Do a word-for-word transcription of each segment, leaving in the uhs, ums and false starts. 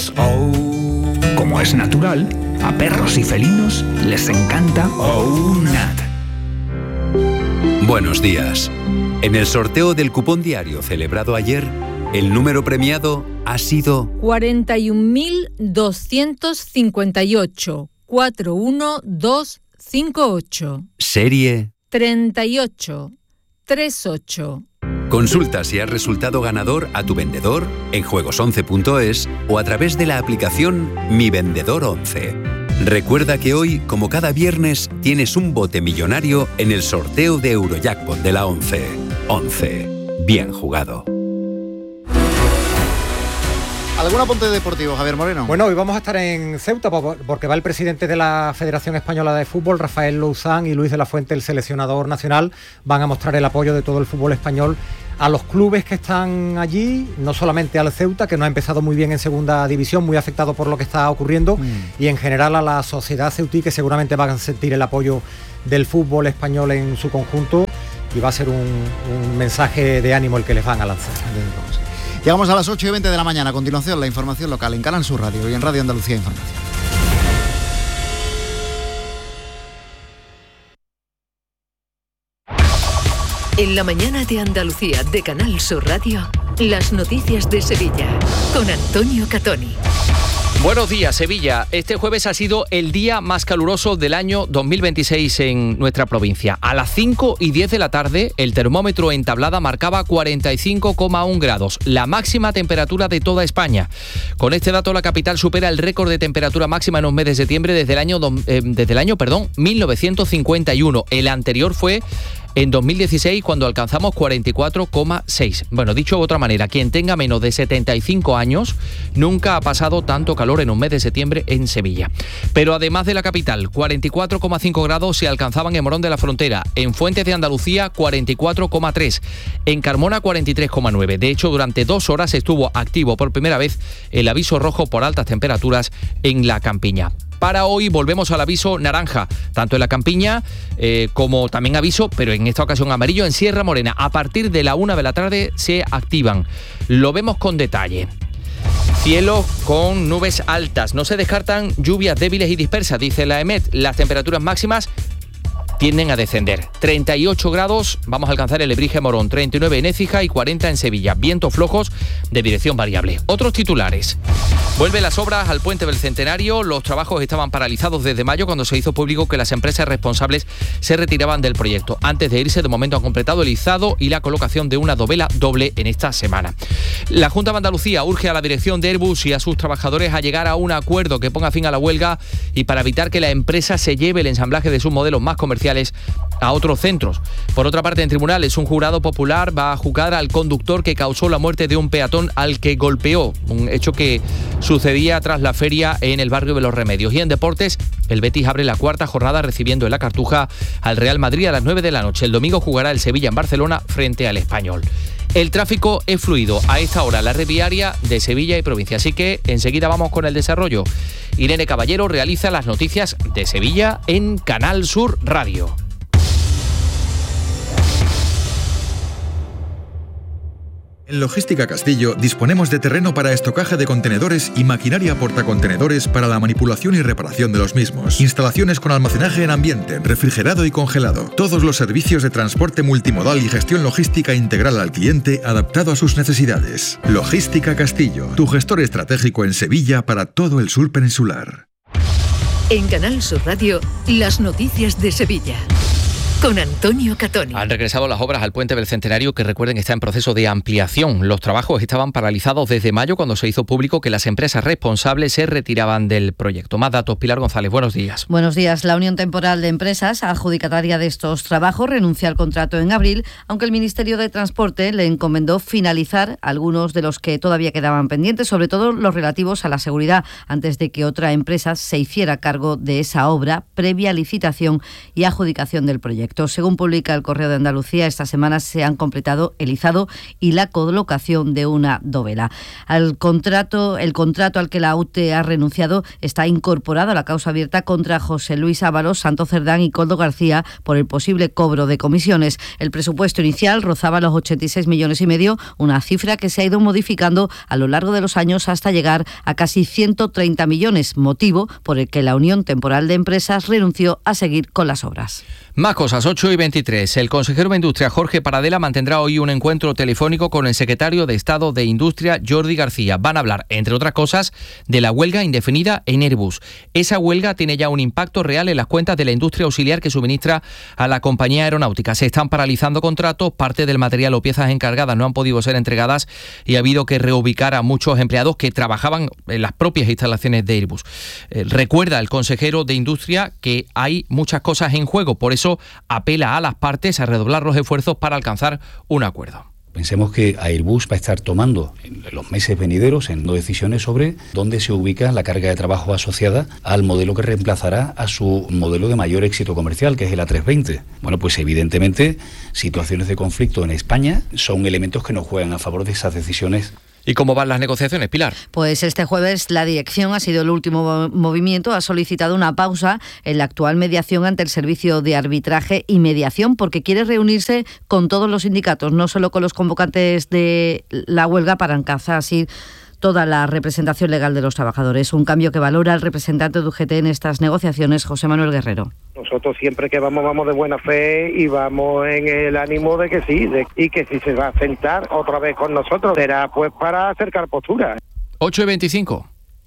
Oh. Como es natural, a perros y felinos les encanta OUNAT. Buenos días. En el sorteo del cupón diario celebrado ayer, el número premiado ha sido cuarenta y un mil doscientos cincuenta y ocho, cuatro uno dos cinco ocho. Serie treinta y ocho treinta y ocho. Consulta si has resultado ganador a tu vendedor en juegos once punto es o a través de la aplicación Mi Vendedor once. Recuerda que hoy, como cada viernes, tienes un bote millonario en el sorteo de Eurojackpot de la once. once. Bien jugado. ¿Algún apunte deportivo, Javier Moreno? Bueno, hoy vamos a estar en Ceuta porque va el presidente de la Federación Española de Fútbol, Rafael Louzán, y Luis de la Fuente, el seleccionador nacional, van a mostrar el apoyo de todo el fútbol español a los clubes que están allí, no solamente al Ceuta, que no ha empezado muy bien en segunda división, muy afectado por lo que está ocurriendo, mm. y en general a la sociedad ceutí, que seguramente van a sentir el apoyo del fútbol español en su conjunto, y va a ser un, un mensaje de ánimo el que les van a lanzar. Llegamos a las ocho y veinte de la mañana. A continuación, la información local en Canal Sur Radio y en Radio Andalucía Información. En la mañana de Andalucía de Canal Sur Radio, las noticias de Sevilla, con Antonio Catoni. Buenos días, Sevilla. Este jueves ha sido el día más caluroso del año dos mil veintiséis en nuestra provincia. A las cinco y diez de la tarde, el termómetro en Tablada marcaba cuarenta y cinco coma uno grados, la máxima temperatura de toda España. Con este dato, la capital supera el récord de temperatura máxima en un mes de septiembre desde el año, eh, desde el año perdón, mil novecientos cincuenta y uno. El anterior fue en dos mil dieciséis, cuando alcanzamos cuarenta y cuatro coma seis. Bueno, dicho de otra manera, quien tenga menos de setenta y cinco años nunca ha pasado tanto calor en un mes de septiembre en Sevilla. Pero además de la capital, cuarenta y cuatro coma cinco grados se alcanzaban en Morón de la Frontera, en Fuentes de Andalucía cuarenta y cuatro coma tres, en Carmona cuarenta y tres coma nueve. De hecho, durante dos horas estuvo activo por primera vez el aviso rojo por altas temperaturas en la Campiña. Para hoy volvemos al aviso naranja, tanto en la Campiña eh, como también aviso, pero en esta ocasión amarillo, en Sierra Morena. A partir de la una de la tarde se activan. Lo vemos con detalle. Cielo con nubes altas. No se descartan lluvias débiles y dispersas, dice la EMET. Las temperaturas máximas tienden a descender. treinta y ocho grados vamos a alcanzar en Lebrige Morón, treinta y nueve en Écija y cuarenta en Sevilla. Vientos flojos de dirección variable. Otros titulares. Vuelven las obras al Puente del Centenario. Los trabajos estaban paralizados desde mayo, cuando se hizo público que las empresas responsables se retiraban del proyecto. Antes de irse, de momento han completado el izado y la colocación de una dovela doble en esta semana. La Junta de Andalucía urge a la dirección de Airbus y a sus trabajadores a llegar a un acuerdo que ponga fin a la huelga y para evitar que la empresa se lleve el ensamblaje de sus modelos más comerciales a otros centros. Por otra parte, en tribunales, un jurado popular va a juzgar al conductor que causó la muerte de un peatón al que golpeó, un hecho que sucedía tras la feria en el barrio de Los Remedios. Y en deportes, el Betis abre la cuarta jornada recibiendo en la Cartuja al Real Madrid a las nueve de la noche. El domingo jugará el Sevilla en Barcelona frente al Español. El tráfico es fluido a esta hora, la red viaria de Sevilla y provincia. Así que enseguida vamos con el desarrollo. Irene Caballero realiza las noticias de Sevilla en Canal Sur Radio. En Logística Castillo disponemos de terreno para estocaje de contenedores y maquinaria portacontenedores para la manipulación y reparación de los mismos. Instalaciones con almacenaje en ambiente, refrigerado y congelado. Todos los servicios de transporte multimodal y gestión logística integral al cliente adaptado a sus necesidades. Logística Castillo, tu gestor estratégico en Sevilla para todo el sur peninsular. En Canal Sur Radio, las noticias de Sevilla. Con Antonio Catoni. Han regresado las obras al Puente del Centenario, que recuerden está en proceso de ampliación. Los trabajos estaban paralizados desde mayo, cuando se hizo público que las empresas responsables se retiraban del proyecto. Más datos, Pilar González, buenos días. Buenos días. La Unión Temporal de Empresas, adjudicataria de estos trabajos, renunció al contrato en abril, aunque el Ministerio de Transporte le encomendó finalizar algunos de los que todavía quedaban pendientes, sobre todo los relativos a la seguridad, antes de que otra empresa se hiciera cargo de esa obra previa licitación y adjudicación del proyecto. proyectos. Según publica el Correo de Andalucía, esta semana se han completado el izado y la colocación de una dovela. Al contrato, el contrato al que la U T E ha renunciado está incorporado a la causa abierta contra José Luis Ábalos, Santo Cerdán y Coldo García por el posible cobro de comisiones. El presupuesto inicial rozaba los ochenta y seis millones y medio, una cifra que se ha ido modificando a lo largo de los años hasta llegar a casi ciento treinta millones, motivo por el que la Unión Temporal de Empresas renunció a seguir con las obras. Más cosas, ocho y veintitrés. El consejero de Industria, Jorge Paradela, mantendrá hoy un encuentro telefónico con el secretario de Estado de Industria, Jordi García. Van a hablar, entre otras cosas, de la huelga indefinida en Airbus. Esa huelga tiene ya un impacto real en las cuentas de la industria auxiliar que suministra a la compañía aeronáutica. Se están paralizando contratos, parte del material o piezas encargadas no han podido ser entregadas y ha habido que reubicar a muchos empleados que trabajaban en las propias instalaciones de Airbus. Eh, recuerda el consejero de Industria que hay muchas cosas en juego, por eso apela a las partes a redoblar los esfuerzos para alcanzar un acuerdo. Pensemos que Airbus va a estar tomando en los meses venideros en decisiones sobre dónde se ubica la carga de trabajo asociada al modelo que reemplazará a su modelo de mayor éxito comercial, que es el A trescientos veinte. Bueno, pues evidentemente situaciones de conflicto en España son elementos que no juegan a favor de esas decisiones. ¿Y cómo van las negociaciones, Pilar? Pues este jueves la dirección, ha sido el último movimiento, ha solicitado una pausa en la actual mediación ante el Servicio de Arbitraje y Mediación porque quiere reunirse con todos los sindicatos, no solo con los convocantes de la huelga, para alcanzar así toda la representación legal de los trabajadores. Un cambio que valora el representante de U G T en estas negociaciones, José Manuel Guerrero. Nosotros siempre que vamos, vamos de buena fe y vamos en el ánimo de que sí, de, y que si se va a sentar otra vez con nosotros, será pues para acercar posturas. ocho y veinticinco.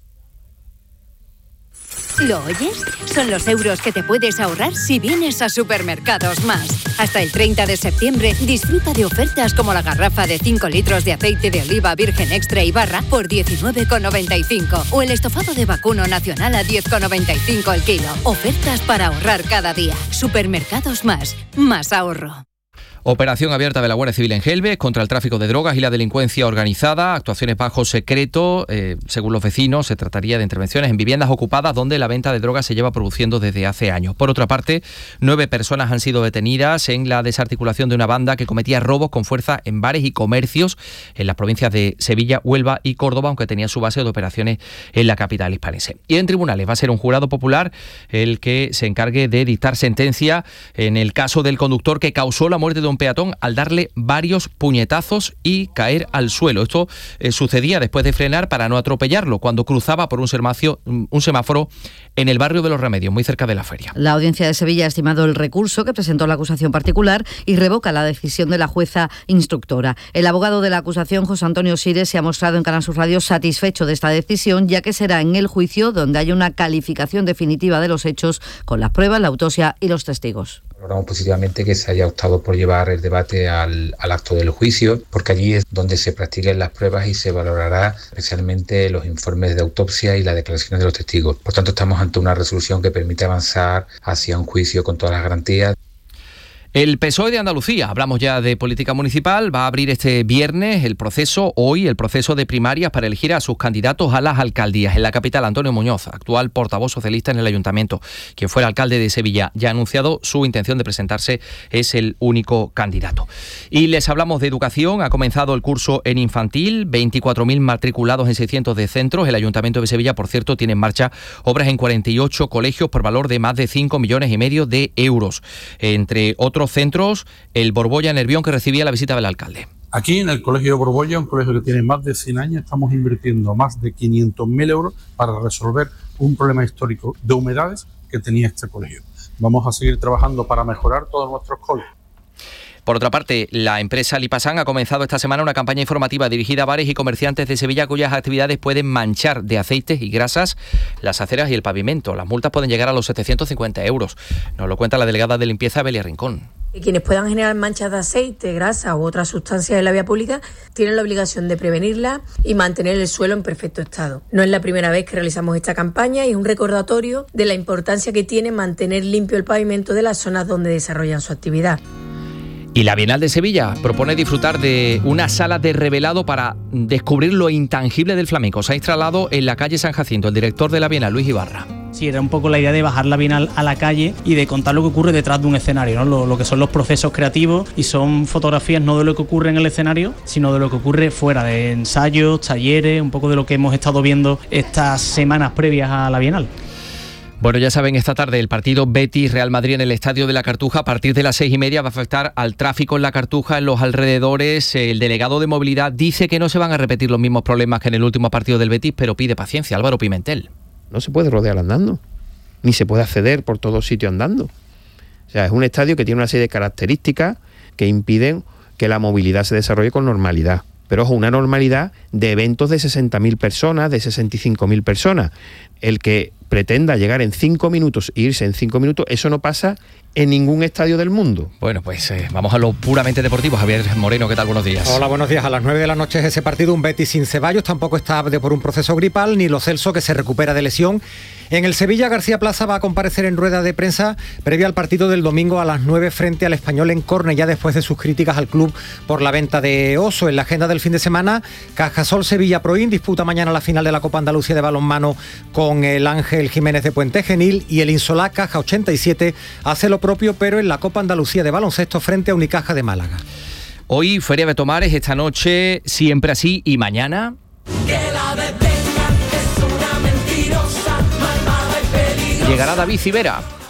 ¿Lo oyes? Son los euros que te puedes ahorrar si vienes a Supermercados Más. Hasta el treinta de septiembre disfruta de ofertas como la garrafa de cinco litros de aceite de oliva virgen extra y barra por diecinueve con noventa y cinco o el estofado de vacuno nacional a diez con noventa y cinco el kilo. Ofertas para ahorrar cada día. Supermercados Más. Más ahorro. Operación abierta de la Guardia Civil en Gelbe contra el tráfico de drogas y la delincuencia organizada. Actuaciones bajo secreto. Eh, según los vecinos, se trataría de intervenciones en viviendas ocupadas donde la venta de drogas se lleva produciendo desde hace años. Por otra parte, nueve personas han sido detenidas en la desarticulación de una banda que cometía robos con fuerza en bares y comercios en las provincias de Sevilla, Huelva y Córdoba, aunque tenía su base de operaciones en la capital hispalense. Y en tribunales va a ser un jurado popular el que se encargue de dictar sentencia en el caso del conductor que causó la muerte de un peatón al darle varios puñetazos y caer al suelo. Esto eh, sucedía después de frenar para no atropellarlo cuando cruzaba por un semáforo, un semáforo en el barrio de Los Remedios, muy cerca de la feria. La Audiencia de Sevilla ha estimado el recurso que presentó la acusación particular y revoca la decisión de la jueza instructora. El abogado de la acusación, José Antonio Sires, se ha mostrado en Canal Sur Radio satisfecho de esta decisión, ya que será en el juicio donde haya una calificación definitiva de los hechos con las pruebas, la autopsia y los testigos. Valoramos positivamente que se haya optado por llevar el debate al, al acto del juicio, porque allí es donde se practiquen las pruebas y se valorará especialmente los informes de autopsia y las declaraciones de los testigos. Por tanto, estamos ante una resolución que permite avanzar hacia un juicio con todas las garantías. El P S O E de Andalucía, hablamos ya de política municipal, va a abrir este viernes el proceso, hoy el proceso de primarias para elegir a sus candidatos a las alcaldías. En la capital, Antonio Muñoz, actual portavoz socialista en el ayuntamiento, quien fuera alcalde de Sevilla, ya ha anunciado su intención de presentarse, es el único candidato. Y les hablamos de educación, ha comenzado el curso en infantil, veinticuatro mil matriculados en seiscientos de centros. El ayuntamiento de Sevilla, por cierto, tiene en marcha obras en cuarenta y ocho colegios por valor de más de cinco millones y medio de euros. Entre otros centros, el Borbolla Nervión, que recibía la visita del alcalde. Aquí en el Colegio de Borbolla, un colegio que tiene más de cien años, estamos invirtiendo más de quinientos mil euros para resolver un problema histórico de humedades que tenía este colegio. Vamos a seguir trabajando para mejorar todos nuestros colegios. Por otra parte, la empresa Lipasan ha comenzado esta semana una campaña informativa dirigida a bares y comerciantes de Sevilla cuyas actividades pueden manchar de aceites y grasas las aceras y el pavimento. Las multas pueden llegar a los setecientos cincuenta euros. Nos lo cuenta la delegada de limpieza, Belia Rincón. Quienes puedan generar manchas de aceite, grasa u otras sustancias en la vía pública tienen la obligación de prevenirla y mantener el suelo en perfecto estado. No es la primera vez que realizamos esta campaña y es un recordatorio de la importancia que tiene mantener limpio el pavimento de las zonas donde desarrollan su actividad. Y la Bienal de Sevilla propone disfrutar de una sala de revelado para descubrir lo intangible del flamenco. Se ha instalado en la calle San Jacinto el director de la Bienal, Luis Ibarra. Sí, era un poco la idea de bajar la Bienal a la calle y de contar lo que ocurre detrás de un escenario, ¿no? Lo, lo que son los procesos creativos, y son fotografías no de lo que ocurre en el escenario, sino de lo que ocurre fuera, de ensayos, talleres, un poco de lo que hemos estado viendo estas semanas previas a la Bienal. Bueno, ya saben, esta tarde el partido Betis-Real Madrid en el Estadio de la Cartuja a partir de las seis y media va a afectar al tráfico en la Cartuja, en los alrededores. El delegado de movilidad dice que no se van a repetir los mismos problemas que en el último partido del Betis, pero pide paciencia. Álvaro Pimentel. No se puede rodear andando, ni se puede acceder por todos sitios andando. O sea, es un estadio que tiene una serie de características que impiden que la movilidad se desarrolle con normalidad. Pero ojo, una normalidad de eventos de sesenta mil personas, de sesenta y cinco mil personas. El que pretenda llegar en cinco minutos e irse en cinco minutos, eso no pasa en ningún estadio del mundo. Bueno, pues eh, vamos a lo puramente deportivo. Javier Moreno, ¿qué tal? Buenos días. Hola, buenos días. A las nueve de la noche es ese partido, un Betis sin Ceballos, tampoco está de por un proceso gripal, ni Lo Celso, que se recupera de lesión. En el Sevilla, García Plaza va a comparecer en rueda de prensa previa al partido del domingo a las nueve frente al Español en Cornellá, después de sus críticas al club por la venta de Oso. En la agenda del fin de semana, Cajasol Sevilla Proin disputa mañana la final de la Copa Andalucía de balonmano con el Ángel Jiménez de Puente Genil, y el Insolá Caja ochenta y siete hace lo propio, pero en la Copa Andalucía de baloncesto frente a Unicaja de Málaga. Hoy Feria de Tomares, esta noche Siempre Así, y mañana... Llegará David Civera.